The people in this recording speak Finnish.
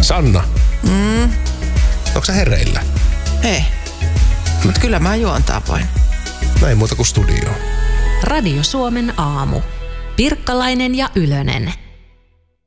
Sanna. Onko sä hereillä? Ei. Mutta kyllä mä juontaa voin. Näin muuta kuin studioon. Radio Suomen aamu. Pirkkalainen ja Ylönen.